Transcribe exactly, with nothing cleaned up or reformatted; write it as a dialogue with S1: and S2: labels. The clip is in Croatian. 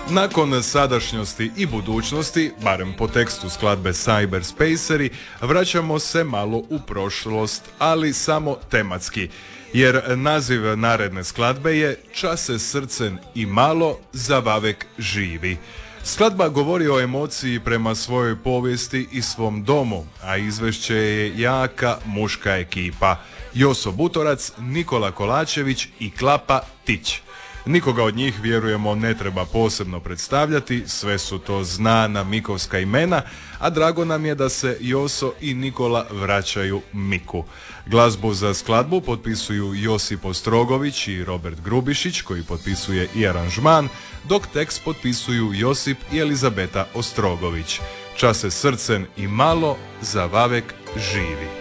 S1: Nakon sadašnjosti i budućnosti, barem po tekstu skladbe Cyberspaceri, vraćamo se malo u prošlost, ali samo tematski. Jer naziv naredne skladbe je Čase srcen i malo, zavavek živi. Skladba govori o emociji prema svojoj povijesti i svom domu, a izvešće je jaka muška ekipa. Joso Butorac, Nikola Kolačević i Klapa Tić. Nikoga od njih, vjerujemo, ne treba posebno predstavljati, sve su to znana mikovska imena, a drago nam je da se Joso i Nikola vraćaju Miku. Glazbu za skladbu potpisuju Josip Ostrogović i Robert Grubišić, koji potpisuje i aranžman, dok tekst potpisuju Josip i Elizabeta Ostrogović. Čase srcen i malo, zavavek živi.